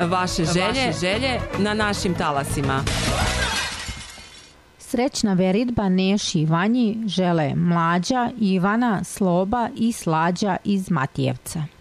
vaše želje na našim talasima. Srećna veridba Neši i Vanji žele Mlađa, Ivana, Sloba i Slađa iz Matijevca.